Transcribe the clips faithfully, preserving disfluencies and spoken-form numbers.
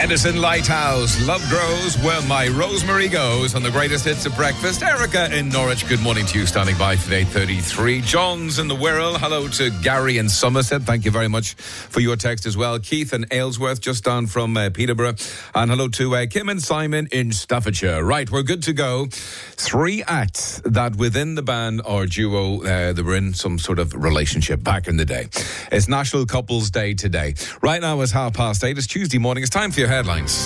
Edison Lighthouse, Love Grows Where My Rosemary Goes on the greatest hits of breakfast. Erica in Norwich, good morning to you, standing by for eight thirty-three. John's in the Wirral. Hello to Gary in Somerset. Thank you very much for your text as well. Keith in Aylesworth, just down from uh, Peterborough. And hello to uh, Kim and Simon in Staffordshire. Right, we're good to go. Three acts that within the band or duo, uh, they were in some sort of relationship back in the day. It's National Couples Day today. Right now it's half past eight. It's Tuesday morning. It's time for your headlines.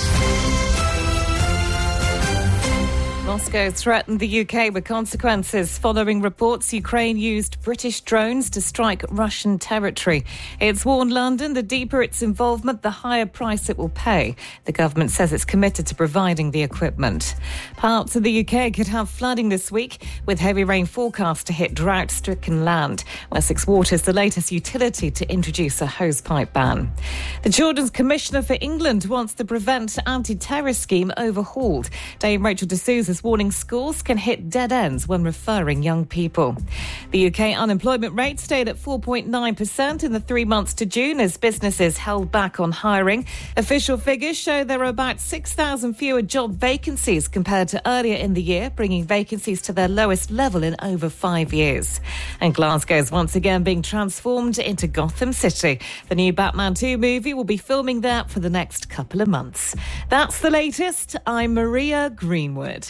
Moscow threatened the U K with consequences following reports Ukraine used British drones to strike Russian territory. It's warned London the deeper its involvement, the higher price it will pay. The government says it's committed to providing the equipment. Parts of the U K could have flooding this week, with heavy rain forecast to hit drought-stricken land. Wessex Water is the latest utility to introduce a hosepipe ban. The Children's Commissioner for England wants the Prevent Anti-Terror Scheme overhauled. Dame Rachel D'Souza is warning schools can hit dead ends when referring young people. The U K unemployment rate stayed at four point nine percent in the three months to June as businesses held back on hiring. Official figures show there are about six thousand fewer job vacancies compared to earlier in the year, bringing vacancies to their lowest level in over five years. And Glasgow is once again being transformed into Gotham City. The new Batman two movie will be filming there for the next couple of months. That's the latest. I'm Maria Greenwood.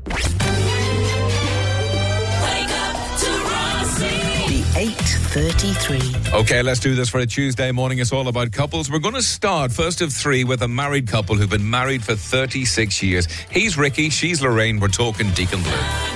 The eight thirty-three. Okay, let's do this for a Tuesday morning. It's all about couples. We're going to start, first of three, with a married couple who've been married for thirty-six years. He's Ricky, she's Lorraine. We're talking Deacon Blue.